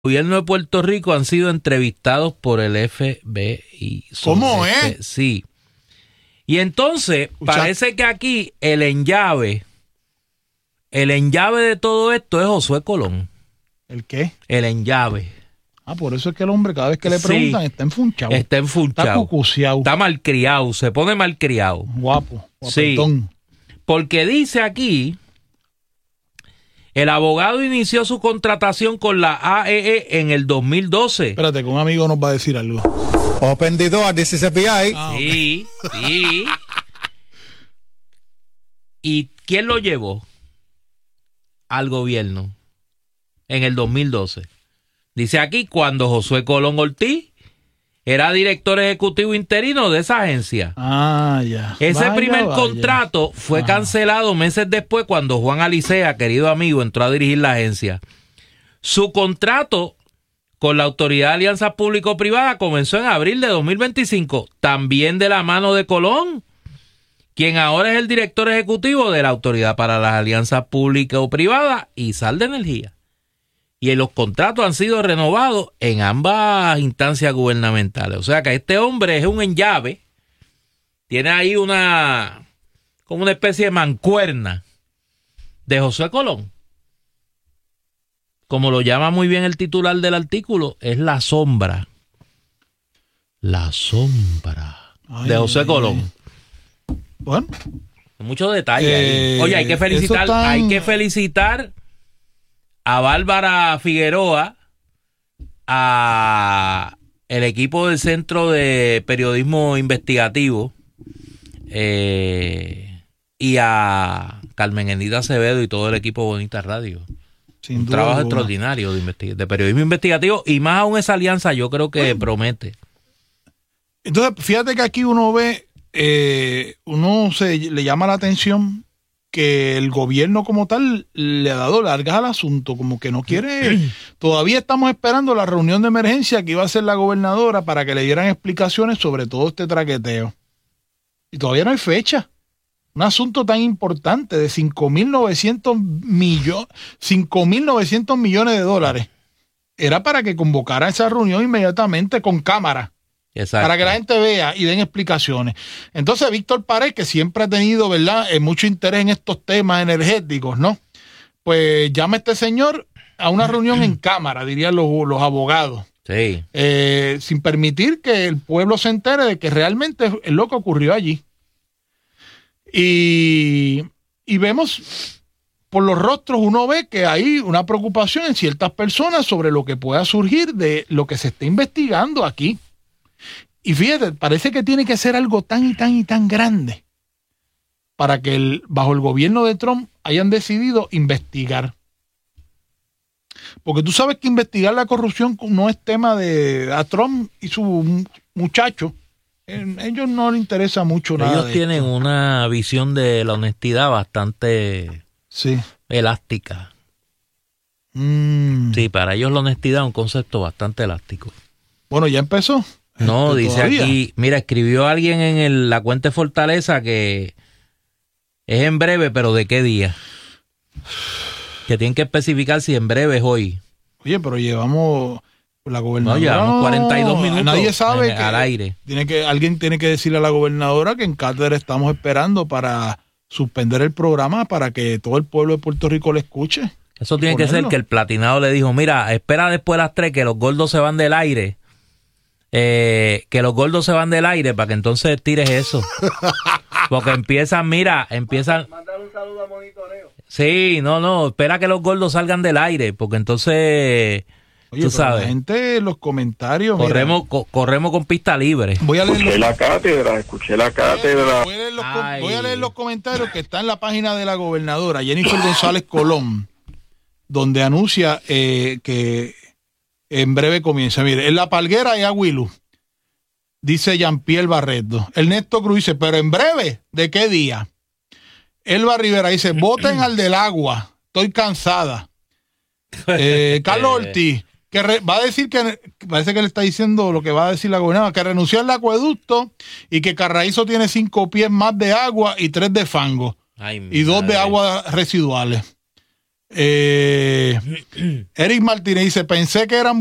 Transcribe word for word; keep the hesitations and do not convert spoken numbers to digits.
gobierno de Puerto Rico han sido entrevistados por el F B I. ¿Cómo es? Este, sí. Y entonces, Escucha. parece que aquí el enllave, el enllave de todo esto es Josué Colón. ¿El qué? El enllave. Ah, por eso es que el hombre cada vez que le Sí. preguntan está enfunchado. Está enfunchado. Está cucuciado. Está malcriado, se pone malcriado. Guapo. Sí. Guapetón. Porque dice aquí, el abogado inició su contratación con la A E E en el dos mil doce. Espérate, que un amigo nos va a decir algo. Open the door, this is F B I. Ah, Sí, sí. ¿Y quién lo llevó al gobierno en el dos mil doce? Dice aquí, cuando Josué Colón Ortiz era director ejecutivo interino de esa agencia. Ah, ya. Ese Vaya, primer vaya. contrato fue Ah. cancelado meses después cuando Juan Alicea, querido amigo, entró a dirigir la agencia. Su contrato con la Autoridad de Alianzas Público-Privadas comenzó en abril de dos mil veinticinco, también de la mano de Colón, quien ahora es el director ejecutivo de la Autoridad para las Alianzas Público-Privadas y Sal de Energía. Y los contratos han sido renovados en ambas instancias gubernamentales. O sea que este hombre es un enllave, tiene ahí una, como una especie de mancuerna de Josué Colón. Como lo llama muy bien el titular del artículo, es la sombra. La sombra Ay, de José ay, Colón. ay. Bueno, Muchos detalles Eh, ahí. Oye, hay que felicitar, eso tan- hay que felicitar a Bárbara Figueroa, a el equipo del Centro de Periodismo Investigativo, eh, y a Carmen Enita Acevedo y todo el equipo Bonita Radio. sin Un duda trabajo alguna. extraordinario de, investi- de periodismo investigativo, y más aún esa alianza yo creo que Bueno. promete. Entonces, fíjate que aquí uno ve, eh, uno se le llama la atención que el gobierno como tal le ha dado largas al asunto, como que no quiere. Todavía estamos esperando la reunión de emergencia que iba a hacer la gobernadora para que le dieran explicaciones sobre todo este traqueteo. Y todavía no hay fecha. Un asunto tan importante de cinco mil novecientos millones, cinco mil novecientos millones de dólares. Era para que convocara esa reunión inmediatamente con cámara. Exacto. Para que la gente vea y den explicaciones. Entonces, Víctor Pared, que siempre ha tenido, ¿verdad?, eh, mucho interés en estos temas energéticos, ¿no? Pues llama a este señor a una reunión en cámara, dirían los, los abogados, Sí. eh, sin permitir que el pueblo se entere de que realmente es lo que ocurrió allí. Y, y vemos por los rostros, uno ve que hay una preocupación en ciertas personas sobre lo que pueda surgir de lo que se está investigando aquí. Y fíjate, parece que tiene que ser algo tan y tan y tan grande para que el, bajo el gobierno de Trump hayan decidido investigar. Porque tú sabes que investigar la corrupción no es tema de a Trump y su muchacho. A ellos no les interesa mucho nada. Ellos de tienen esto. una visión de la honestidad bastante Sí. elástica. Mm. Sí, para ellos la honestidad es un concepto bastante elástico. Bueno, ya empezó. No, Este, dice todavía. aquí, mira, escribió alguien en el- la cuenta de Fortaleza que es en breve, pero ¿de qué día? Que tienen que especificar si en breve es hoy. Oye, pero llevamos la gobernadora. No, llevamos cuarenta y dos minutos Nadie sabe en- que al aire. Tiene que alguien tiene que decirle a la gobernadora que en cátedra estamos esperando para suspender el programa para que todo el pueblo de Puerto Rico le escuche. Eso tiene que ser Ponerlo. que el platinado le dijo, mira, espera después de las tres que los gordos se van del aire. Eh, que los gordos se van del aire para que entonces tires eso. Porque empiezan, mira, empiezan... Mandar un saludo a Monitoreo. Sí, no, no, espera que los gordos salgan del aire, porque entonces, Oye, tú pero sabes, la gente en los comentarios. mira, corremos, co- corremos con pista libre. voy a leer los, Escuché la cátedra, escuché la cátedra. voy a leer los com- Ay. voy a leer los comentarios que están en la página de la gobernadora, Jennifer González Colón, donde anuncia eh, que en breve comienza. Mire, en La Palguera y Aguilu, dice Jean-Pierre Barreto. Ernesto Cruz dice, pero en breve, ¿de qué día? Elba Rivera dice, voten al del agua, estoy cansada. Eh, Carlos Ortiz, que re- va a decir que, parece que le está diciendo lo que va a decir la gobernadora, que renunció al acueducto y que Carraízo tiene cinco pies más de agua y tres de fango Ay, mi y dos de madre. agua residuales. Eh, Eric Martínez dice, pensé que eran